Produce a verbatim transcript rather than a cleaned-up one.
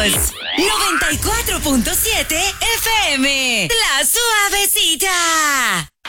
noventa y cuatro punto siete F M, La Suavecita.